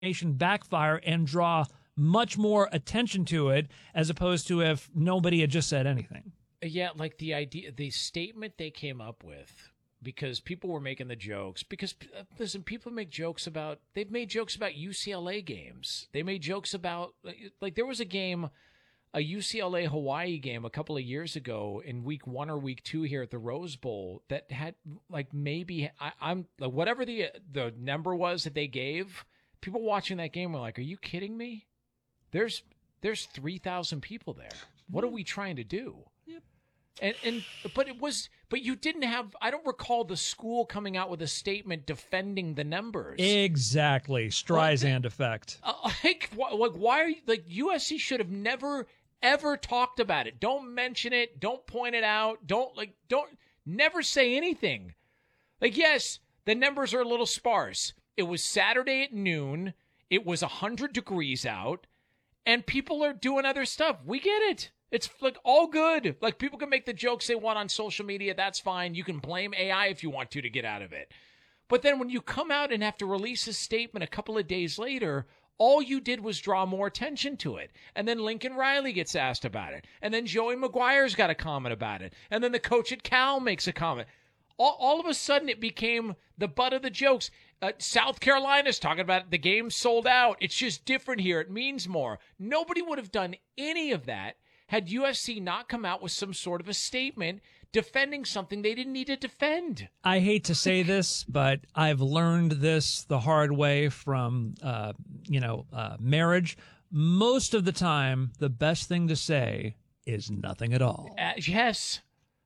backfire and draw much more attention to it as opposed to if nobody had just said anything. Yeah, like the statement they came up with, because people were making the jokes. Because, listen, people make jokes about, they've made jokes about UCLA games. They made jokes about, like there was a game, a UCLA-Hawaii game a couple of years ago in week 1 or week 2 here at the Rose Bowl that had, like, maybe, I'm whatever the number was that they gave, people watching that game were like, are you kidding me? There's 3,000 people there. What are we trying to do? Yep. But you didn't have, I don't recall the school coming out with a statement defending the numbers. Exactly. Streisand effect. Why are you, like, USC should have never, ever talked about it. Don't mention it. Don't point it out. Never say anything. Like, yes, the numbers are a little sparse. It was Saturday at noon. It was 100 degrees out. And people are doing other stuff. We get it. It's like all good. Like, people can make the jokes they want on social media. That's fine. You can blame AI if you want to get out of it. But then when you come out and have to release a statement a couple of days later, all you did was draw more attention to it. And then Lincoln Riley gets asked about it. And then Joey McGuire's got a comment about it. And then the coach at Cal makes a comment. All of a sudden, it became the butt of the jokes. South Carolina's talking about it. The game sold out. It's just different here. It means more. Nobody would have done any of that had USC not come out with some sort of a statement defending something they didn't need to defend. I hate to say this, but I've learned this the hard way from, marriage. Most of the time, the best thing to say is nothing at all. Yes.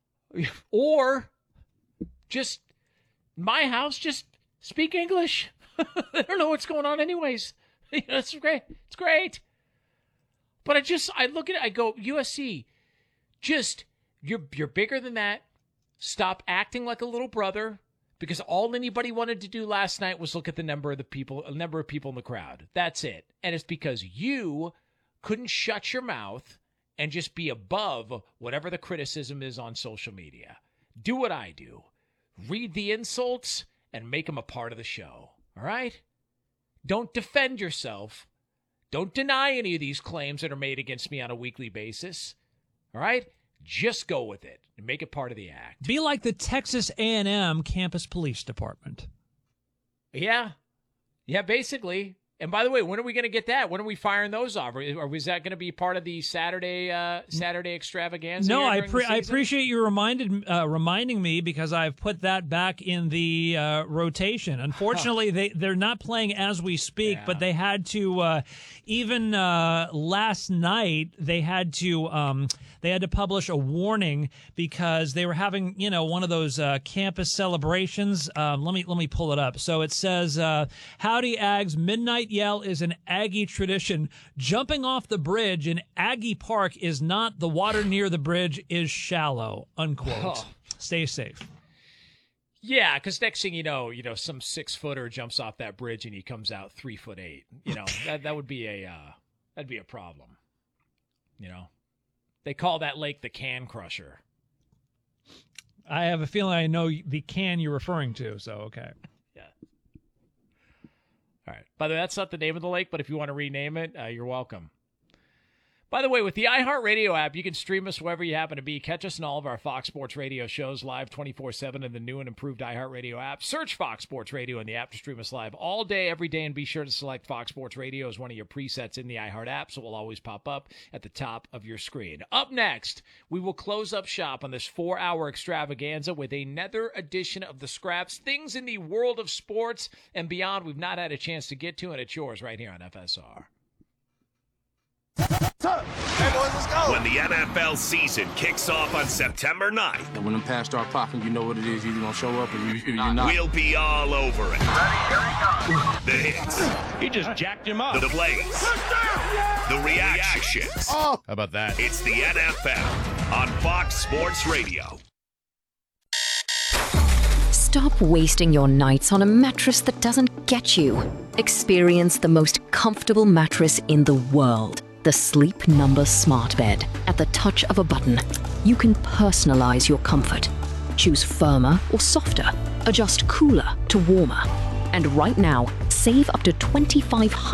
Or just, my house, just speak English. I don't know what's going on anyways. It's great. It's great. But I look at it, I go, USC, just, you're bigger than that. Stop acting like a little brother, because all anybody wanted to do last night was look at the number of people in the crowd. That's it. And it's because you couldn't shut your mouth and just be above whatever the criticism is on social media. Do what I do. Read the insults and make them a part of the show. All right? Don't defend yourself. Don't deny any of these claims that are made against me on a weekly basis. All right? Just go with it and make it part of the act. Be like the Texas A&M campus police department. Yeah. Yeah, basically. And by the way, when are we going to get that? When are we firing those off? Or is that going to be part of the Saturday extravaganza? No, I appreciate you reminding me, because I've put that back in the rotation. Unfortunately, they're not playing as we speak, but they had to even last night they had to publish a warning because they were having one of those campus celebrations. Let me pull it up. So it says, "Howdy Ags, midnight yell is an Aggie tradition. Jumping off the bridge in Aggie Park is not. The water near the bridge is shallow." Unquote. Oh. Stay safe. Yeah, because next thing you know, some 6-footer jumps off that bridge and he comes out 3'8". That would be that'd be a problem. They call that lake the Can Crusher. I have a feeling I know the can you're referring to. So okay. All right. By the way, that's not the name of the lake, but if you want to rename it, you're welcome. By the way, with the iHeartRadio app, you can stream us wherever you happen to be. Catch us in all of our Fox Sports Radio shows live 24/7 in the new and improved iHeartRadio app. Search Fox Sports Radio in the app to stream us live all day, every day, and be sure to select Fox Sports Radio as one of your presets in the iHeart app, so it will always pop up at the top of your screen. Up next, we will close up shop on this 4-hour extravaganza with another edition of The Scraps, things in the world of sports and beyond we've not had a chance to get to, and it's yours right here on FSR. Hey, boys, let's go. When the NFL season kicks off on September 9th. And when them pads start popping, you know what it is. You're going to show up or you're not. We'll be all over it. Ready, here he comes. The hits. He just jacked him up. The plays. The reactions. Oh, how about that? It's the NFL on Fox Sports Radio. Stop wasting your nights on a mattress that doesn't get you. Experience the most comfortable mattress in the world. The Sleep Number Smart Bed. At the touch of a button, you can personalize your comfort. Choose firmer or softer. Adjust cooler to warmer. And right now, save up to $2,500